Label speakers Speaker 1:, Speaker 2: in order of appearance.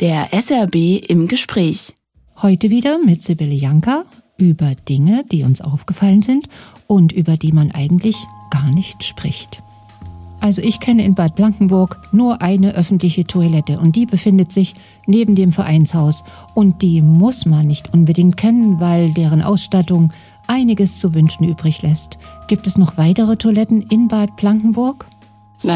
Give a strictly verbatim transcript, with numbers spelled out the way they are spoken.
Speaker 1: Der S R B im Gespräch.
Speaker 2: Heute wieder mit Sibylle Janka über Dinge, die uns aufgefallen sind und über die man eigentlich gar nicht spricht. Also ich kenne in Bad Blankenburg nur eine öffentliche Toilette und die befindet sich neben dem Vereinshaus. Und die muss man nicht unbedingt kennen, weil deren Ausstattung einiges zu wünschen übrig lässt. Gibt es noch weitere Toiletten in Bad Blankenburg?